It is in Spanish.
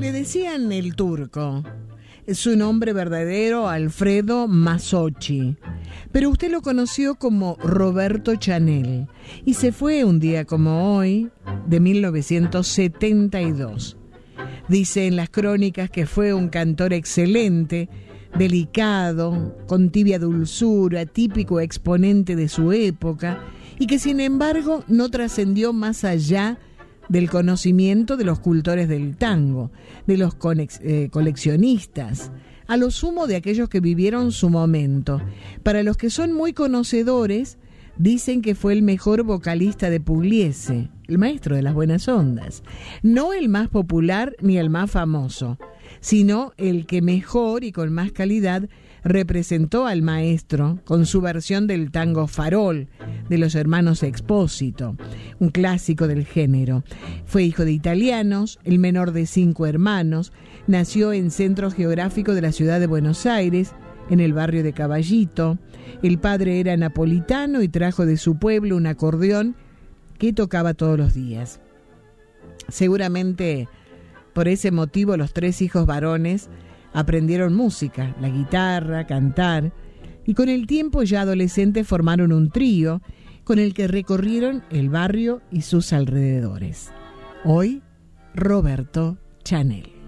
Le decían el Turco. Su nombre verdadero, Alfredo Masocchi, pero usted lo conoció como Roberto Chanel y se fue un día como hoy, de 1972. Dice en las crónicas que fue un cantor excelente, delicado, con tibia dulzura, típico exponente de su época, y que sin embargo no trascendió más allá del conocimiento de los cultores del tango, de los coleccionistas, a lo sumo de aquellos que vivieron su momento. Para los que son muy conocedores, dicen que fue el mejor vocalista de Pugliese, el maestro de las buenas ondas. No el más popular ni el más famoso, sino el que mejor y con más calidad representó al maestro con su versión del tango Farol de los hermanos Expósito, un clásico del género. Fue hijo de italianos, el menor de 5 hermanos, nació en centro geográfico de la ciudad de Buenos Aires, en el barrio de Caballito. El padre era napolitano y trajo de su pueblo un acordeón que tocaba todos los días. Seguramente por ese motivo los 3 hijos varones aprendieron música, la guitarra, cantar, y con el tiempo ya adolescentes formaron un trío con el que recorrieron el barrio y sus alrededores. Hoy, Roberto Chanel.